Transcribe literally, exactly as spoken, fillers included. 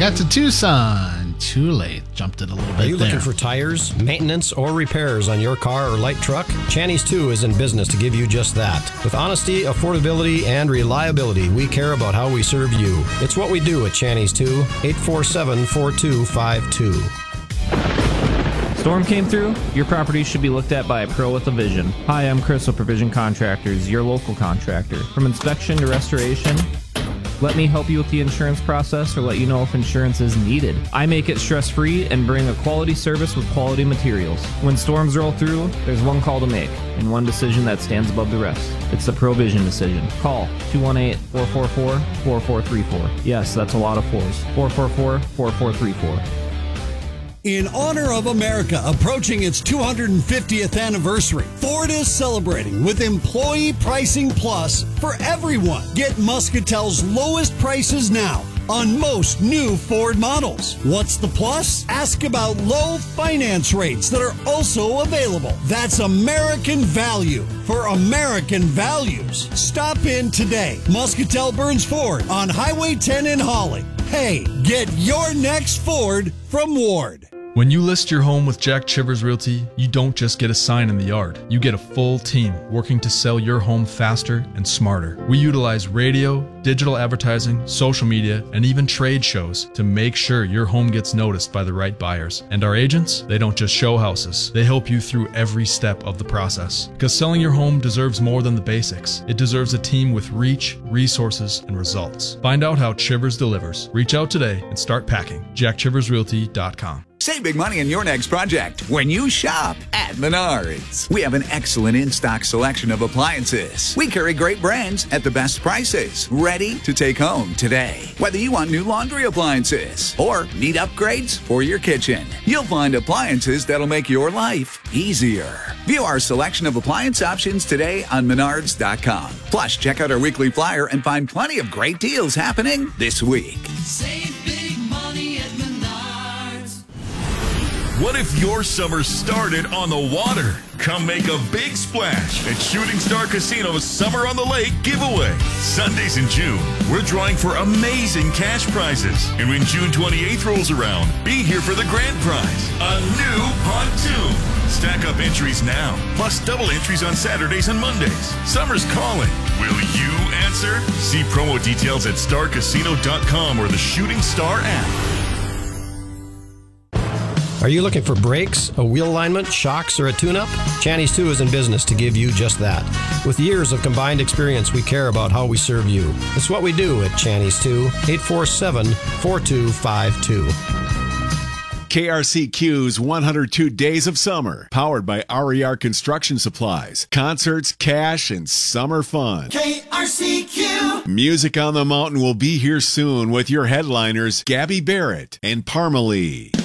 got to Tucson. Too late. Jumped it a little bit. Are you there. looking for tires, maintenance, or repairs on your car or light truck? Channy's two is in business to give you just that. With honesty, affordability, and reliability, we care about how we serve you. It's what we do at Channy's two, eight four seven, four two five two. Storm came through? Your property should be looked at by a pro with a vision. Hi, I'm Chris with Provision Contractors, your local contractor. From inspection to restoration, let me help you with the insurance process or let you know if insurance is needed. I make it stress-free and bring a quality service with quality materials. When storms roll through, there's one call to make and one decision that stands above the rest. It's the Provision decision. Call two one eight, four four four, four four three four. Yes, that's a lot of fours. four four four, four four three four. In honor of America approaching its two hundred fiftieth anniversary, Ford is celebrating with Employee Pricing Plus for everyone. Get Muscatel's lowest prices now on most new Ford models. What's the plus? Ask about low finance rates that are also available. That's American value for American values. Stop in today. Muscatel Burns Ford on Highway ten in Holly. Hey, get your next Ford from Ward. When you list your home with Jack Chivers Realty, you don't just get a sign in the yard. You get a full team working to sell your home faster and smarter. We utilize radio, digital advertising, social media, and even trade shows to make sure your home gets noticed by the right buyers. And our agents, they don't just show houses. They help you through every step of the process. Because selling your home deserves more than the basics. It deserves a team with reach, resources, and results. Find out how Chivers delivers. Reach out today and start packing. jack chivers realty dot com. Save big money on your next project when you shop at Menards. We have an excellent in-stock selection of appliances. We carry great brands at the best prices, ready to take home today. Whether you want new laundry appliances or need upgrades for your kitchen, you'll find appliances that'll make your life easier. View our selection of appliance options today on menards dot com. Plus, check out our weekly flyer and find plenty of great deals happening this week. Save big money at Menards. What if your summer started on the water? Come make a big splash at Shooting Star Casino's Summer on the Lake giveaway. Sundays in June, we're drawing for amazing cash prizes. And when June twenty-eighth rolls around, be here for the grand prize, a new pontoon. Stack up entries now, plus double entries on Saturdays and Mondays. Summer's calling. Will you answer? See promo details at star casino dot com or the Shooting Star app. Are you looking for brakes, a wheel alignment, shocks, or a tune-up? Channy's two is in business to give you just that. With years of combined experience, we care about how we serve you. It's what we do at Channy's two, eight four seven, four two five two. K R C Q's one hundred two Days of Summer, powered by R E R Construction Supplies. Concerts, cash, and summer fun. K R C Q. Music on the Mountain will be here soon with your headliners, Gabby Barrett and Parmalee.